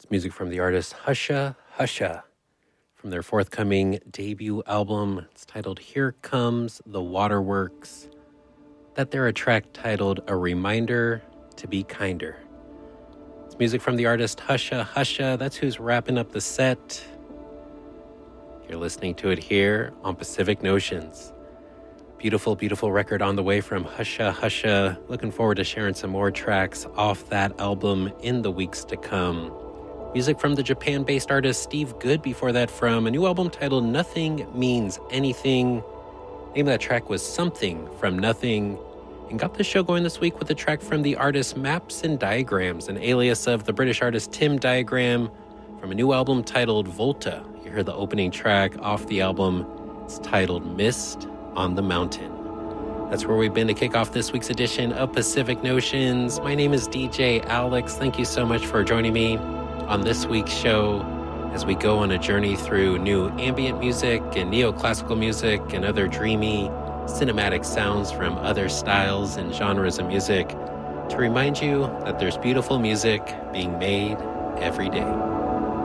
Music from the artist Husha Husha from their forthcoming debut album. It's titled Here Comes the Waterworks. They're a track titled A Reminder to Be Kinder. It's music from the artist Husha Husha. That's who's wrapping up the set. You're listening to it here on Pacific Notions. Beautiful, beautiful record on the way from Husha Husha. Looking forward to sharing some more tracks off that album in the weeks to come. Music from the Japan-based artist Steve Good before that from a new album titled Nothing Means Anything. The name of that track was Something from Nothing. And got the show going this week with a track from the artist Maps and Diagrams, an alias of the British artist Tim Diagram, from a new album titled Volta. You heard the opening track off the album. It's titled Mist on the Mountain. That's where we've been to kick off this week's edition of Pacific Notions. My name is DJ Alex. Thank you so much for joining me on this week's show as we go on a journey through new ambient music and neoclassical music and other dreamy cinematic sounds from other styles and genres of music to remind you that there's beautiful music being made every day.